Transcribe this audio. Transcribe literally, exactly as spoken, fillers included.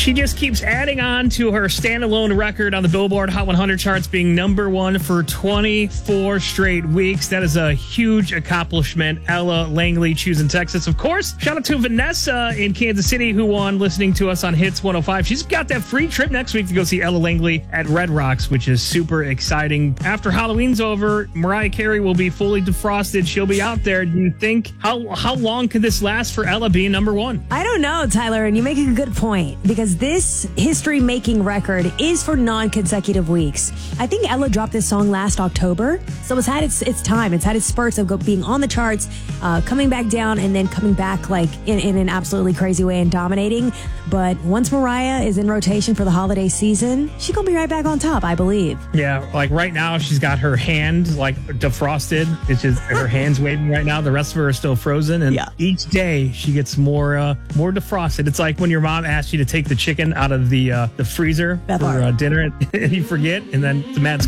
She just keeps adding on to her standalone record on the Billboard Hot one hundred charts, being number one for twenty-four straight weeks. That is a huge accomplishment. Ella Langley, choosing Texas. Of course, shout out to Vanessa in Kansas City who won, listening to us on Hits one oh five. She's got that free trip next week to go see Ella Langley at Red Rocks, which is super exciting. After Halloween's over, Mariah Carey will be fully defrosted. She'll be out there. Do you think, how, how long could this last for Ella being number one? I don't know, Tyler, and you make a good point, because this history-making record is for non-consecutive weeks. I think Ella dropped this song last October, so it's had its its time. It's had its spurts of go, being on the charts, uh, coming back down, and then coming back like in, in an absolutely crazy way and dominating. But once Mariah is in rotation for the holiday season, she's gonna be right back on top, I believe. Yeah, like right now, she's got her hand like defrosted. It's just her hand's waving right now. The rest of her is still frozen, and yeah. each day she gets more uh, more defrosted. It's like when your mom asks you to take the chicken out of the uh, the freezer That for part. uh, dinner, and you forget, and then the mad